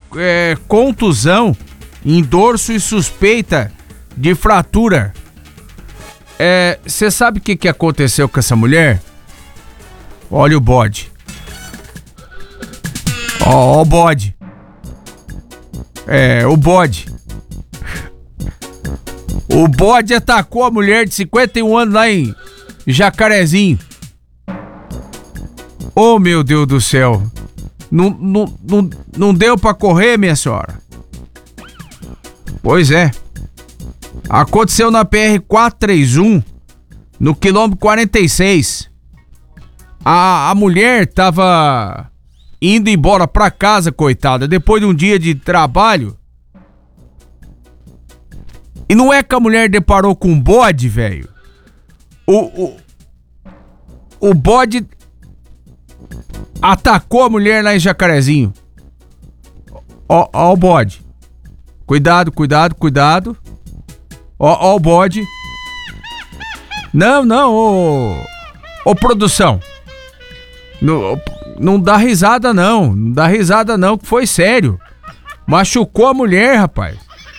contusão em dorso e suspeita de fratura. Você sabe o que aconteceu com essa mulher? Olha o bode. Ó o bode. O bode. O bode atacou a mulher de 51 anos lá em Jacarezinho. Oh, meu Deus do céu. Não deu pra correr, minha senhora? Pois é. Aconteceu na PR-431, no quilômetro 46. A mulher tava indo embora pra casa, coitada, depois de um dia de trabalho. E não é que a mulher deparou com um bode, velho. O bode atacou a mulher lá em Jacarezinho. Ó o bode. Cuidado. Ó o bode. Não, ô produção. Não dá risada não. Não dá risada não, que foi sério. Machucou a mulher, rapaz.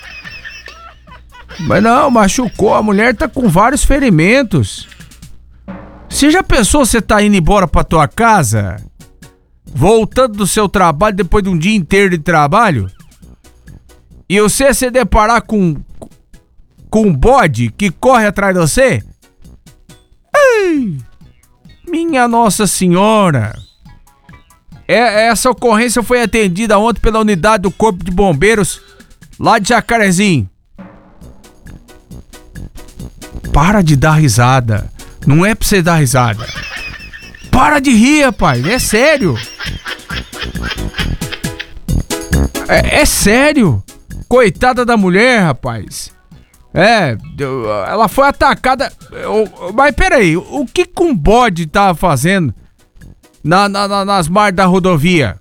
Mas não, machucou. A mulher tá com vários ferimentos. Você já pensou, você tá indo embora pra tua casa? Voltando do seu trabalho depois de um dia inteiro de trabalho? E você se deparar com um bode que corre atrás de você? Ai, minha Nossa Senhora! Essa ocorrência foi atendida ontem pela unidade do Corpo de Bombeiros lá de Jacarezinho. Para de dar risada. Não é pra você dar risada. Para de rir, rapaz. É sério. É sério. Coitada da mulher, rapaz. Ela foi atacada. Mas peraí, o que um bode tava fazendo nas margens da rodovia?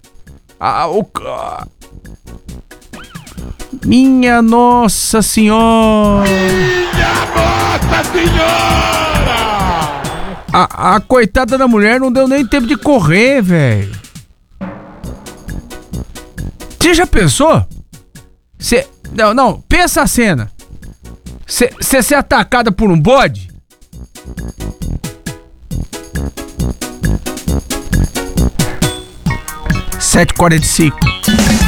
Minha Nossa Senhora! Minha Nossa Senhora! A coitada da mulher não deu nem tempo de correr, velho. Você já pensou? Não, pensa a cena. Você ser atacada por um bode? (7h45)